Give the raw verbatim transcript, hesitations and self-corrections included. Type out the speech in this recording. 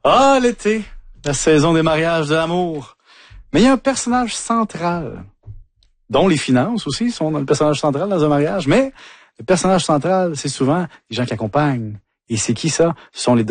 Ah, l'été, la saison des mariages de l'amour. Mais il y a un personnage central, dont les finances aussi sont dans le personnage central dans un mariage. Mais le personnage central, c'est souvent les gens qui accompagnent. Et c'est qui ça? Ce sont les